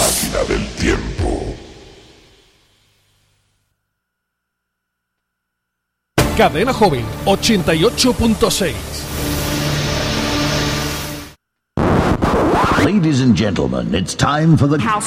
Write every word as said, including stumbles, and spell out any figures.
máquina del tiempo. Cadena Joven ochenta y ocho punto seis. Ladies and gentlemen, it's time for the house